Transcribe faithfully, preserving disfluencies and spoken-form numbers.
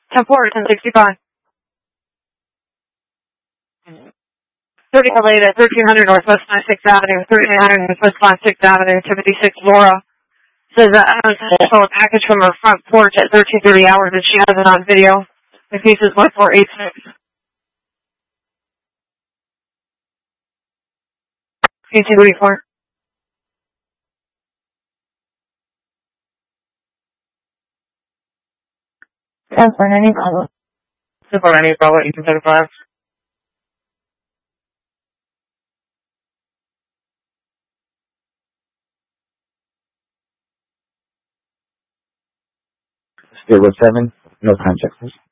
ten four, ten sixty-five. thirty L A to thirteen hundred Northwest ninety-sixth Avenue, thirteen hundred Northwest ninety-sixth Avenue, Timothy six, Laura. Says that I stole a package from her front porch at thirteen thirty hours and she has it on video. The case is one four eight six. eighteen thirty-four. ten four ninety Bravo. ten four ninety Bravo, eighteen thirty-five. Zero seven, no contact.